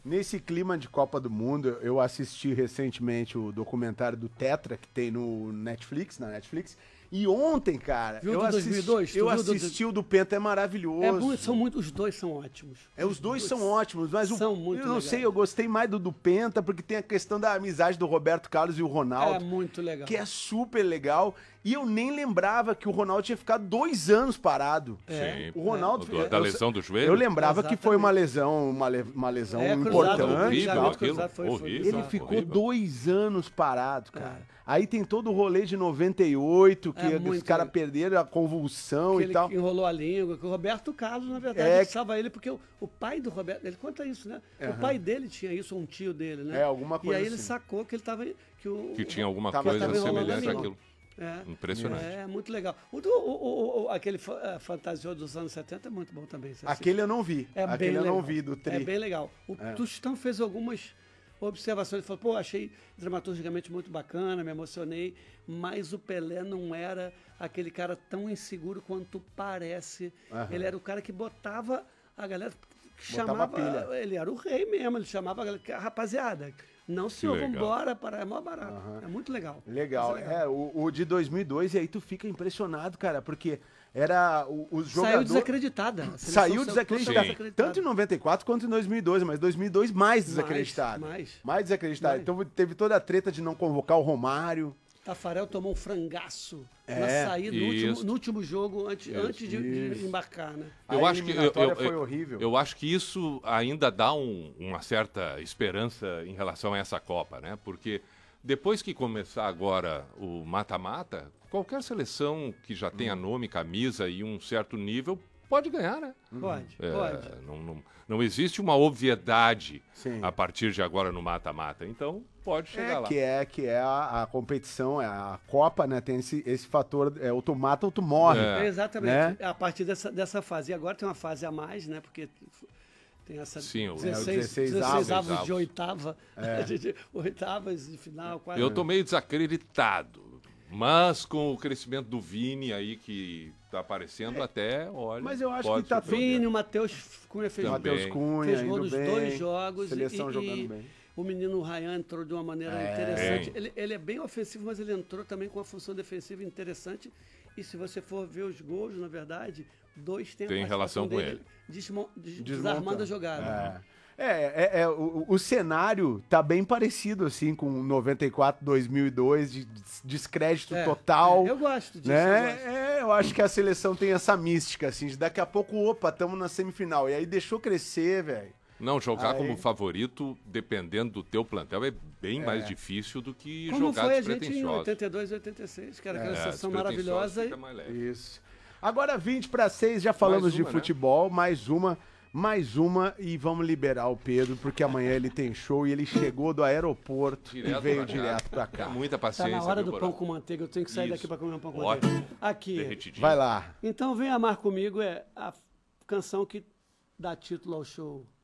Nesse clima de Copa do Mundo, eu assisti recentemente o documentário do Tetra, que tem no Netflix, na Netflix. E ontem, cara, Viu eu do assisti, 2002? Tu eu viu do- assisti o do Penta, é maravilhoso. Os dois são ótimos. Os dois são ótimos, mas são muito eu não legais. sei, eu gostei mais do Penta, porque tem a questão da amizade do Roberto Carlos e o Ronaldo. É muito legal. Que é super legal. E eu nem lembrava que o Ronaldo tinha ficado 2 anos parado. Sim. O Ronaldo... Da lesão do joelho? Eu lembrava que foi uma Exatamente. lesão, uma lesão Cruzado, importante. horrível, tal. aquilo. Foi Horrível. Ele ficou horrível. 2 anos parado, cara. Aí tem todo o rolê de 98, que os muito caras legal. perderam a convulsão Que e ele tal. enrolou a língua, que o Roberto Carlos, na verdade, É. salva ele, porque o pai do Roberto, ele conta isso, né? O pai dele tinha isso, um tio dele, né? É, alguma coisa E aí ele assim. sacou que ele tava... Que tinha alguma Tava coisa enrolando semelhante a língua. àquilo. É. Impressionante. É, muito legal. Aquele fantasioso dos anos 70 é muito bom também. você assiste. Aquele eu não vi. É bem Aquele eu legal. não vi, do Tri. É bem legal. O Tostão fez algumas observações. Ele falou, pô, achei dramaturgicamente muito bacana, me emocionei, mas o Pelé não era aquele cara tão inseguro quanto parece. Ele era o cara que botava a galera... Botava chamava, pilha. ele era o rei mesmo, ele chamava a galera, rapaziada, não senhor, legal. vambora, é mó barato. É muito legal. Legal. Isso é O de 2002, e aí tu fica impressionado, cara, porque era os Saiu jogadores... desacreditada. A seleção Saiu desacreditada. Sim. Tanto em 94 quanto em 2002, mas 2002 mais desacreditado. mais. desacreditado. Mais. Então teve toda a treta de não convocar o Romário. Tafarel tomou um frangaço É, na saída isso. no último jogo, antes de embarcar, né? Eu A acho que eliminatória foi horrível. Eu acho que isso ainda dá uma certa esperança em relação a essa Copa, né? Porque depois que começar agora o mata-mata, qualquer seleção que já tenha nome, camisa e um certo nível pode ganhar, né? Pode. Não existe uma obviedade Sim. a partir de agora no mata-mata. Então pode chegar lá. Que é a competição, a Copa, né? Tem esse fator, ou tu mata ou tu morre. Exatamente. Né? A partir dessa fase. E agora tem uma fase a mais, né? Porque tem essa Sim, o 16 16 avos de oitava, de oitavas de final. Quase. Eu tô meio desacreditado. Mas com o crescimento do Vini aí que tá aparecendo até, olha... Mas eu acho pode que tá surpreender. Vini, o Matheus Cunha fez, Também. Matheus Cunha, fez gol indo nos bem, 2 jogos. seleção jogando bem. O menino Ryan entrou de uma maneira interessante. Ele é bem ofensivo, mas ele entrou também com uma função defensiva interessante. E se você for ver os gols, na verdade, 2 têm a Tem participação relação com dele desarmando a jogada. O cenário tá bem parecido, assim, com 94, 2002, de descrédito total. Eu gosto disso. Né? Eu acho que a seleção tem essa mística, assim, de daqui a pouco, opa, estamos na semifinal. E aí deixou crescer, velho. Não, jogar Aí- como favorito, dependendo do teu plantel, é bem mais difícil do que Como jogar foi a gente em despretensioso. 82 e 86, que era aquela seleção Despretensioso maravilhosa. fica mais leve. Isso. Agora 20 para 6, já falamos Mais de uma, né? futebol, mais uma e vamos liberar o Pedro, porque amanhã ele tem show e ele chegou do aeroporto Direto e veio pra cá. direto pra É cá. muita Tá paciência. na hora viu, do Boró? pão com manteiga, eu tenho que sair Isso. daqui para comer um pão com Ótimo. manteiga. Aqui. Derretidinho. Vai lá. Então vem amar comigo, é a canção que dá título ao show.